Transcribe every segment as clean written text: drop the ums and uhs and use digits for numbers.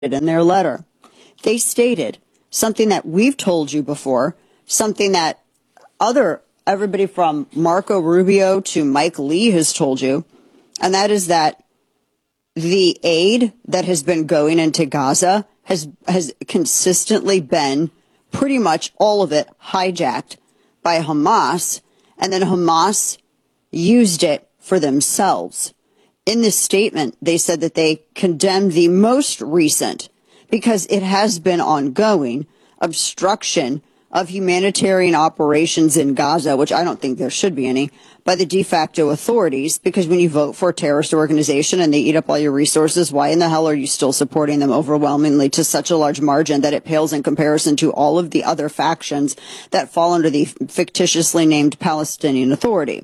in their letter. They stated something that we've told you before, something that everybody from Marco Rubio to Mike Lee has told you, and that is that the aid that has been going into Gaza has consistently been pretty much all of it hijacked by Hamas, and then Hamas used it for themselves. In this statement, they said that they condemned the most recent, because it has been ongoing, obstruction of humanitarian operations in Gaza, which I don't think there should be any, by the de facto authorities, because when you vote for a terrorist organization and they eat up all your resources, why in the hell are you still supporting them overwhelmingly to such a large margin that it pales in comparison to all of the other factions that fall under the fictitiously named Palestinian Authority?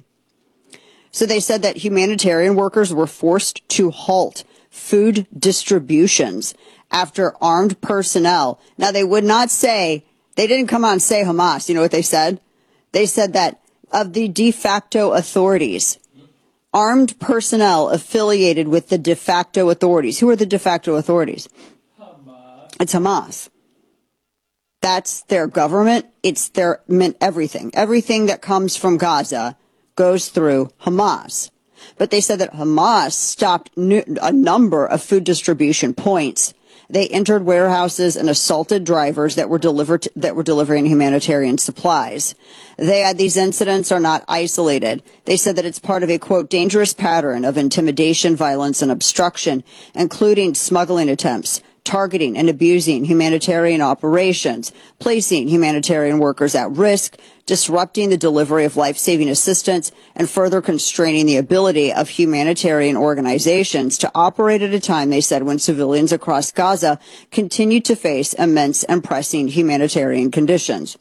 So they said that humanitarian workers were forced to halt food distributions after armed personnel. Now, they would not say, they didn't come out and say Hamas. You know what they said? They said that of the de facto authorities, armed personnel affiliated with the de facto authorities. Who are the de facto authorities? Hamas. It's Hamas. That's their government. It's their everything. Everything that comes from Gaza goes through Hamas. But they said that Hamas stopped a number of food distribution points. They entered warehouses and assaulted drivers that were delivering humanitarian supplies. These incidents are not isolated. They said that it's part of a, quote, dangerous pattern of intimidation, violence, and obstruction, including smuggling attempts, targeting and abusing humanitarian operations, placing humanitarian workers at risk, disrupting the delivery of life-saving assistance, and further constraining the ability of humanitarian organizations to operate at a time, they said, when civilians across Gaza continue to face immense and pressing humanitarian conditions.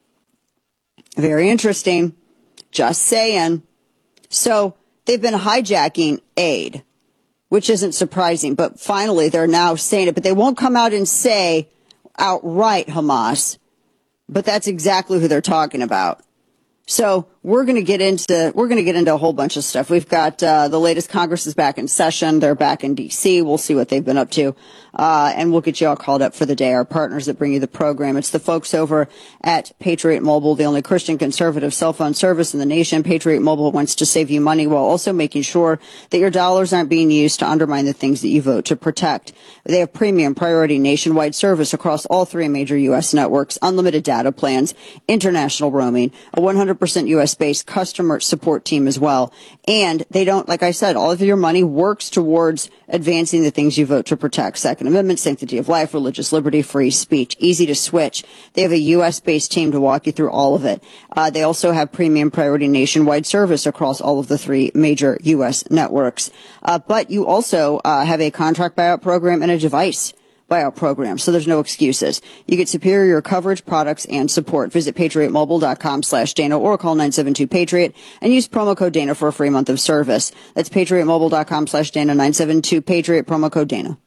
Very interesting. Just saying. So they've been hijacking aid, which isn't surprising, but finally they're now saying it, but they won't come out and say outright Hamas, but that's exactly who they're talking about. So we're going to get into a whole bunch of stuff. We've got the latest Congress is back in session. They're back in D.C. We'll see what they've been up to, and we'll get you all called up for the day. Our partners that bring you the program. It's the folks over at Patriot Mobile, the only Christian conservative cell phone service in the nation. Patriot Mobile wants to save you money while also making sure that your dollars aren't being used to undermine the things that you vote to protect. They have premium priority nationwide service across all three major U.S. networks, unlimited data plans, international roaming, a 100% U.S.-based customer support team as well. And they don't, like I said, all of your money works towards advancing the things you vote to protect. Second Amendment, sanctity of life, religious liberty, free speech. Easy to switch. They have a U.S.-based team to walk you through all of it. They also have premium priority nationwide service across all of the three major U.S. networks. But you also have a contract buyout program and a device buyout program, so there's no excuses. You get superior coverage, products, and support. Visit patriotmobile.com/Dana or call 972-PATRIOT and use promo code Dana for a free month of service. That's patriotmobile.com/Dana, 972-PATRIOT, promo code Dana.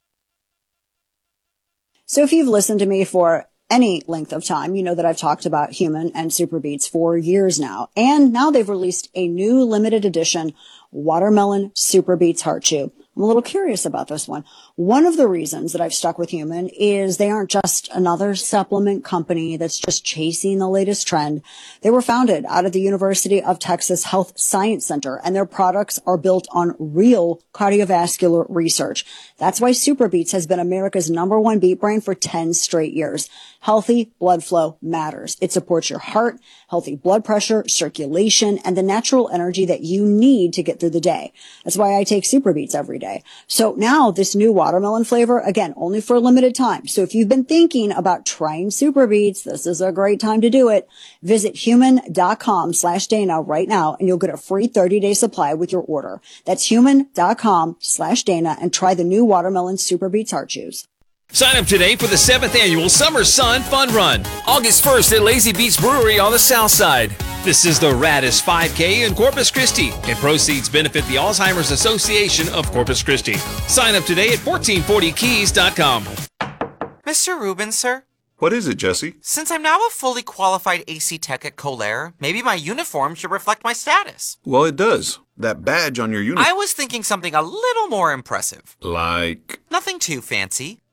So if you've listened to me for any length of time, you know that I've talked about Human and SuperBeets for years now. And now they've released a new limited edition Watermelon SuperBeets Heart Chew. I'm a little curious about this one. One of the reasons that I've stuck with Human is they aren't just another supplement company that's just chasing the latest trend. They were founded out of the University of Texas Health Science Center, and their products are built on real cardiovascular research. That's why SuperBeets has been America's #1 beet brand for 10 straight years. Healthy blood flow matters. It supports your heart, healthy blood pressure, circulation, and the natural energy that you need to get through the day. That's why I take SuperBeets every day. So now this new watermelon flavor, again, only for a limited time. So if you've been thinking about trying SuperBeets, this is a great time to do it. Visit human.com/Dana right now, and you'll get a free 30-day supply with your order. That's human.com/Dana, and try the new watermelon SuperBeets Heart Chews. Sign up today for the 7th annual Summer Sun Fun Run, August 1st at Lazy Beach Brewery on the South Side. This is the raddest 5K in Corpus Christi, and proceeds benefit the Alzheimer's Association of Corpus Christi. Sign up today at 1440keys.com. Mr. Rubin, sir? What is it, Jesse? Since I'm now a fully qualified AC tech at Colair, maybe my uniform should reflect my status. Well, it does. That badge on your uniform. I was thinking something a little more impressive. Like? Nothing too fancy.